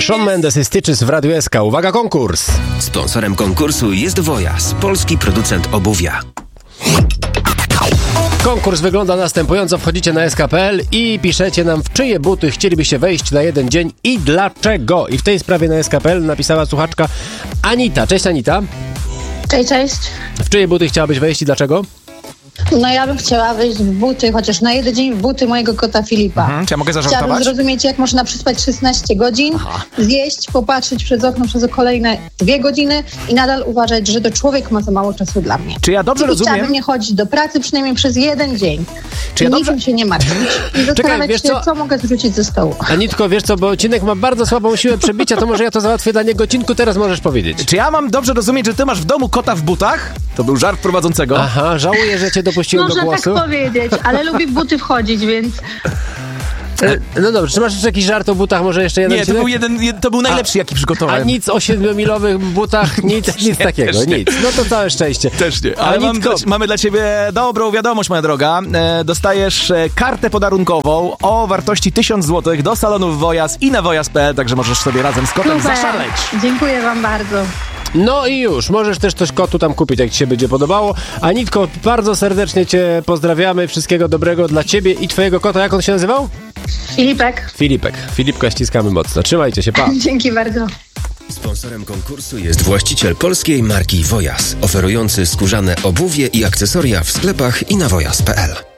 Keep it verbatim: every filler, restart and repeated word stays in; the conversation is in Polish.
Shawn Mendes i Stitches w Radiu S K. Uwaga, konkurs! Sponsorem konkursu jest Wojas, polski producent obuwia. Konkurs wygląda następująco. Wchodzicie na S K kropka P L i piszecie nam, w czyje buty chcielibyście wejść na jeden dzień i dlaczego. I w tej sprawie na S K kropka P L napisała słuchaczka Anita. Cześć, Anita. Cześć, cześć. W czyje buty chciałabyś wejść i dlaczego? No ja bym chciała wejść w buty, chociaż na jeden dzień w buty mojego kota Filipa. Mhm, czy ja mogę zażartować? Chciałabym zrozumieć, jak można przespać szesnaście godzin, Aha. zjeść, popatrzeć przez okno przez kolejne dwie godziny i nadal uważać, że to człowiek ma za mało czasu dla mnie. Czy ja dobrze I rozumiem? Chciałabym nie chodzić do pracy przynajmniej przez jeden dzień. Czy ja I dobrze... niczym się nie martwić. I zastanawiać wiesz się, co? co mogę zrzucić ze stołu. Anitko, wiesz co, bo odcinek ma bardzo słabą siłę przebicia, to może ja to załatwię dla niego. Cinku, teraz możesz powiedzieć. Czy ja mam dobrze rozumieć, że ty masz w domu kota w butach? To był żart prowadzącego. Aha, żałuję, że cię dopuściłem Można do głosu. tak powiedzieć, ale lubi w buty wchodzić, więc... No dobrze, czy masz jeszcze jakiś żart o butach? Może jeszcze jeden? Nie, to był, jeden, jed, to był najlepszy, jaki przygotowałem. A nic o siedmiomilowych butach, nic, nic takiego, nic. No to całe szczęście. Też nie, ale mam dla, mamy dla ciebie dobrą wiadomość, moja droga. E, dostajesz e, kartę podarunkową o wartości tysiąc złotych do salonów Wojas i na wojas kropka p l, także możesz sobie razem z kotem Super. zaszaleć. Dziękuję wam bardzo. No i już, możesz też coś kotu tam kupić, jak ci się będzie podobało. Anitko, bardzo serdecznie cię pozdrawiamy, wszystkiego dobrego dla ciebie i twojego kota. Jak on się nazywał? Filipek. Filipek. Filipka ściskamy mocno. Trzymajcie się, pa. Dzięki bardzo. Sponsorem konkursu jest właściciel polskiej marki Wojas, oferujący skórzane obuwie i akcesoria w sklepach i na wojas kropka p l.